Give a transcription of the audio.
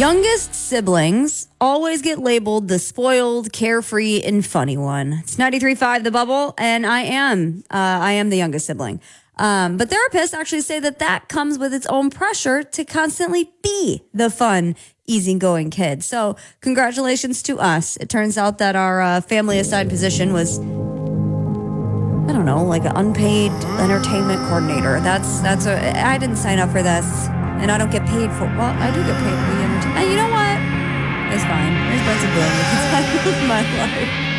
Youngest siblings always get labeled the spoiled, carefree, and funny one. It's 93.5 The Bubble, and I am the youngest sibling. But therapists actually say that comes with its own pressure to constantly be the fun, easygoing kid. So congratulations to us. It turns out that our family assigned position was, I don't know, like an unpaid entertainment coordinator. I didn't sign up for this, and I don't get paid for. Well, I do get paid for the entertainment. And you know what? It's fine. There's been some good times of my life.